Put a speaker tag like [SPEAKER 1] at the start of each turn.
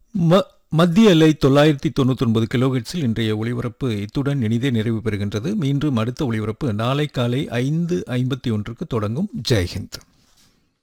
[SPEAKER 1] மத்திய அலை 999 கிலோஹெர்ட்ஸில் இன்றைய ஒளிபரப்பு இத்துடன் இனிதே நிறைவு பெறுகின்றது. மீண்டும் அடுத்த ஒளிபரப்பு நாளை காலை 5:51க்கு தொடங்கும். ஜெய்ஹிந்த்.